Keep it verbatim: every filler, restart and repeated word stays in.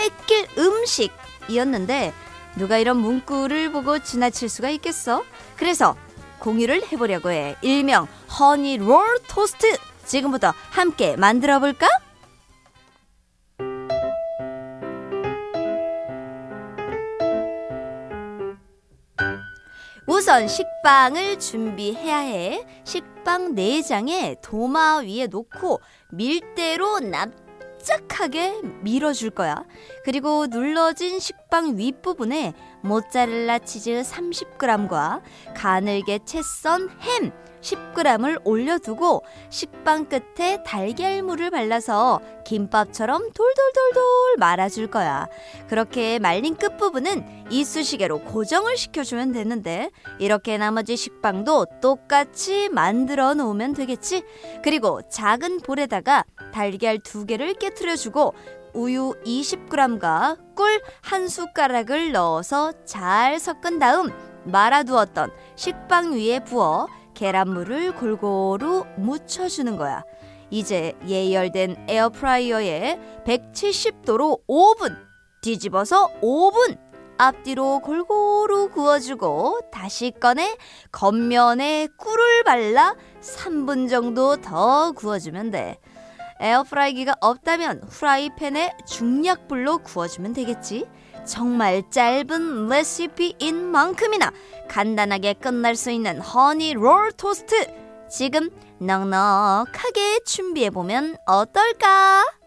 뺏길 음식이었는데 누가 이런 문구를 보고 지나칠 수가 있겠어? 그래서 공유를 해보려고 해. 일명 허니 롤 토스트. 지금부터 함께 만들어 볼까? 우선 식빵을 준비해야 해. 식빵 내장에 도마 위에 놓고 밀대로 납작하게 밀어줄 거야. 그리고 눌러진 식빵 윗부분에 모짜렐라 치즈 삼십 그램과 가늘게 채 썬 햄 십 그램을 올려두고 식빵 끝에 달걀물을 발라서 김밥처럼 돌돌돌돌 말아줄 거야. 그렇게 말린 끝부분은 이쑤시개로 고정을 시켜주면 되는데 이렇게 나머지 식빵도 똑같이 만들어 놓으면 되겠지? 그리고 작은 볼에다가 달걀 두 개를 깨트려주고 우유 이십 그램과 꿀 한 숟가락을 넣어서 잘 섞은 다음 말아두었던 식빵 위에 부어 계란물을 골고루 묻혀주는 거야. 이제 예열된 에어프라이어에 백칠십 도로 오 분, 뒤집어서 오 분 앞뒤로 골고루 구워주고 다시 꺼내 겉면에 꿀을 발라 삼 분 정도 더 구워주면 돼. 에어프라이기가 없다면 후라이팬에 중약불로 구워주면 되겠지. 정말 짧은 레시피인 만큼이나 간단하게 끝날 수 있는 허니 롤 토스트. 지금 넉넉하게 준비해보면 어떨까?